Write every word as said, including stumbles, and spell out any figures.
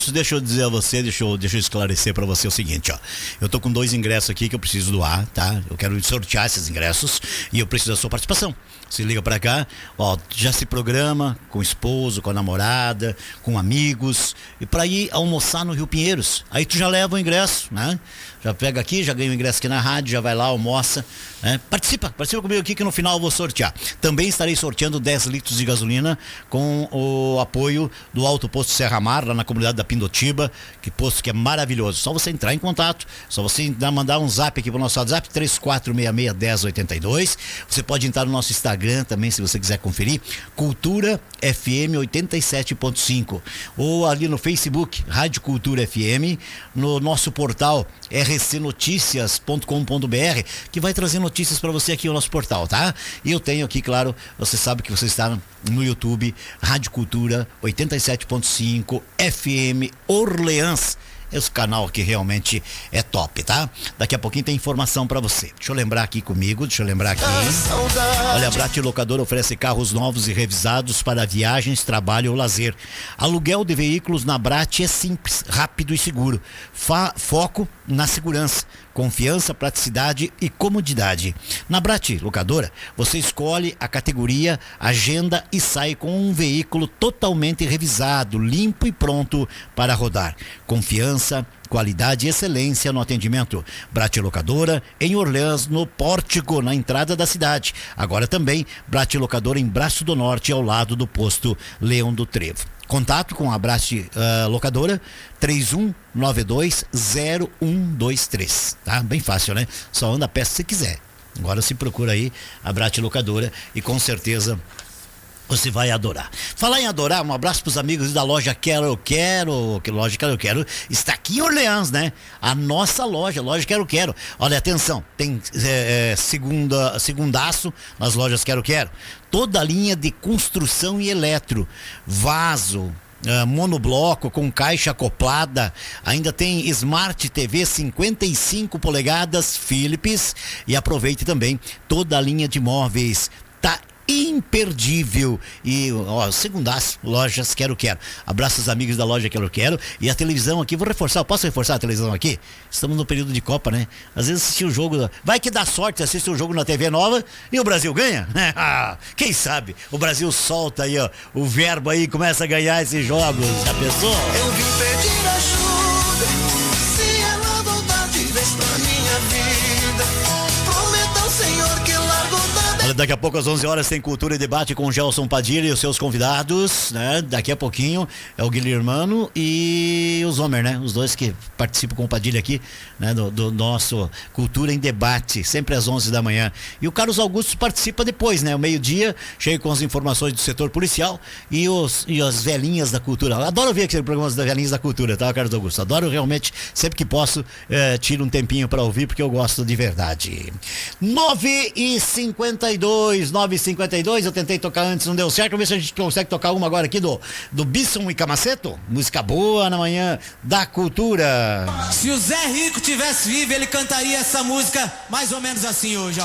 Deixa eu dizer a você, deixa eu, deixa eu esclarecer pra você o seguinte, ó. Eu tô com dois ingressos aqui que eu preciso doar, tá? Eu quero sortear esses ingressos e eu preciso da sua participação. Se liga pra cá, ó, já se programa com o esposo, com a namorada, com amigos, e pra ir almoçar no Rio Pinheiros. Aí tu já leva o ingresso, né? Já pega aqui, já ganha o ingresso aqui na rádio, já vai lá, almoça, né? Participa, participa comigo aqui que no final eu vou sortear. Também estarei sorteando dez litros de gasolina com o apoio do Alto Posto Serra Mar, lá na comunidade da Pindotiba, que posto que é maravilhoso. Só você entrar em contato, só você mandar um zap aqui pro nosso WhatsApp, três quatro seis seis, um zero oito dois. Você pode entrar no nosso Instagram também, se você quiser conferir, Cultura F M oitenta e sete ponto cinco. Ou ali no Facebook, Rádio Cultura F M, no nosso portal r c noticias ponto com ponto b r, que vai trazer notícias para você aqui no nosso portal, tá? E eu tenho aqui, claro, você sabe que você está no YouTube, Rádio Cultura oitenta e sete ponto cinco F M Orleans. Esse canal aqui realmente é top, tá? Daqui a pouquinho tem informação pra você. Deixa eu lembrar aqui comigo, deixa eu lembrar aqui. Olha, a Brat Locadora oferece carros novos e revisados para viagens, trabalho ou lazer. Aluguel de veículos na Brat é simples, rápido e seguro. Fa- foco na segurança, confiança, praticidade e comodidade. Na Brat Locadora, você escolhe a categoria, agenda e sai com um veículo totalmente revisado, limpo e pronto para rodar. Confiança, qualidade e excelência no atendimento. Brat Locadora em Orleans, no Pórtico, na entrada da cidade. Agora também Brat Locadora em Braço do Norte, ao lado do posto Leão do Trevo. Contato com a Brat uh, Locadora, três um nove dois zero um dois três, tá? Bem fácil, né? Só anda a pé se você quiser. Agora se procura aí a Brat Locadora e com certeza você vai adorar. Falar em adorar, um abraço pros amigos da loja Quero Eu Quero, que loja Quero Eu Quero está aqui em Orleans, né? A nossa loja, loja Quero Eu Quero. Olha, atenção, tem é, segunda, segundaço nas lojas Quero Eu Quero. Toda a linha de construção e eletro, vaso, Uh, monobloco com caixa acoplada, ainda tem Smart T V cinquenta e cinco polegadas Philips e aproveite também toda a linha de móveis, tá imperdível. E ó, segundas lojas Quero Quero. Abraço aos amigos da loja Quero Quero. E a televisão aqui, vou reforçar, posso reforçar a televisão aqui? Estamos no período de Copa, né? Às vezes assistir o jogo, vai que dá sorte, assiste o jogo na T V nova e o Brasil ganha, né? Quem sabe? O Brasil solta aí, ó, o verbo aí, começa a ganhar esses jogos. Já pensou? Eu vim pedir ajuda, se ela voltar de vez pra minha vida, prometa ao Senhor que largo da... Olha, daqui a pouco às onze horas tem Cultura e Debate com o Gelson Padilha e os seus convidados, né? Daqui a pouquinho é o Guilhermano e o Zomer, né? Os dois que participam com o Padilha aqui, né? Do, do nosso Cultura em Debate, sempre às onze da manhã. E o Carlos Augusto participa depois, né? O meio-dia, cheio com as informações do setor policial e, os, e as velhinhas da cultura. Eu adoro ver aquele programa das velhinhas da cultura, tá, Carlos Augusto? Adoro realmente, sempre que posso, é, tiro um tempinho pra ouvir, porque eu gosto de verdade. nove e cinquenta e dois, nove e cinquenta e dois, eu tentei tocar antes, não deu certo. Vamos ver se a gente consegue tocar uma agora aqui do, do Bisson e Camaceto. Música boa na manhã da cultura. Se o Zé Rico tivesse vivo, ele cantaria essa música mais ou menos assim hoje, ó.